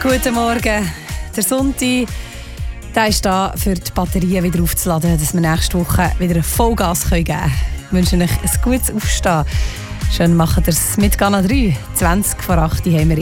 Guten Morgen. Der Sonntag, der ist da, für die Batterien wieder aufzuladen, dass wir nächste Woche wieder Vollgas geben können. Ich wünsche euch ein gutes Aufstehen. Schön machen ihr es mit Ghana 3. 20 vor 8 haben wir